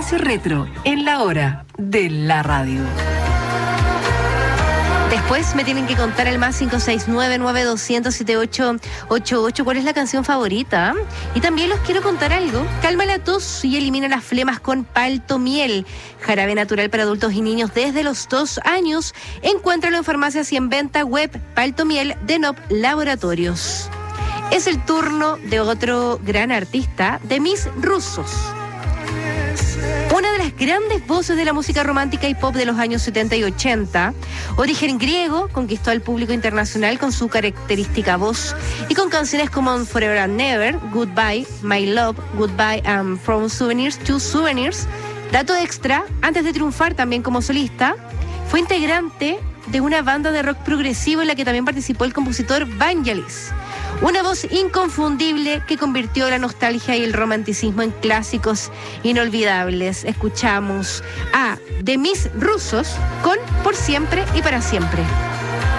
Espacio Retro en la hora de la radio. Después me tienen que contar el más 569-9200-7888 cuál es la canción favorita. Y también los quiero contar algo. Calma la tos y elimina las flemas con Paltomiel. Jarabe natural para adultos y niños desde los 2 años. Encuéntralo en farmacias y en venta web. Paltomiel de Nop Laboratorios. Es el turno de otro gran artista, Demis Roussos. Una de las grandes voces de la música romántica y pop de los años 70 y 80, origen griego, conquistó al público internacional con su característica voz y con canciones como Forever and Never, Goodbye, My Love, Goodbye and From Souvenirs to Souvenirs. Dato extra, antes de triunfar también como solista, fue integrante de una banda de rock progresivo en la que también participó el compositor Vangelis. Una voz inconfundible que convirtió la nostalgia y el romanticismo en clásicos inolvidables. Escuchamos a Demis Roussos con Por Siempre y Para Siempre.